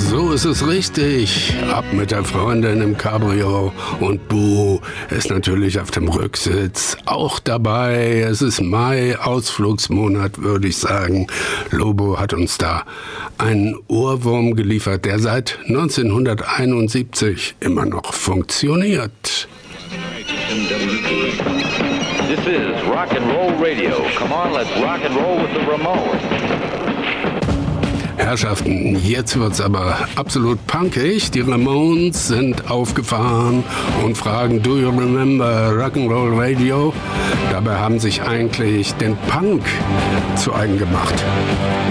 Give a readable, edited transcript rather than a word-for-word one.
So ist es richtig. Ab mit der Freundin im Cabrio und Bu ist natürlich auf dem Rücksitz auch dabei. Es ist Mai, Ausflugsmonat, würde ich sagen. Lobo hat uns da einen Ohrwurm geliefert, der seit 1971 immer noch funktioniert. This is Rock and Roll Radio. Come on, let's rock and roll with the Ramones. Herrschaften, jetzt wird's aber absolut punkig. Die Ramones sind aufgefahren und fragen, do you remember Rock'n'Roll Radio? Dabei haben sich eigentlich den Punk zu eigen gemacht.